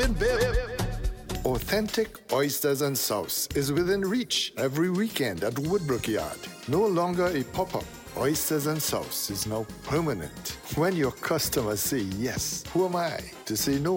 and Bibb. Authentic oysters and sauce is within reach every weekend at Woodbrook Yard. No longer a pop-up. Oysters and sauce is now permanent. When your customers say yes, who am I to say no?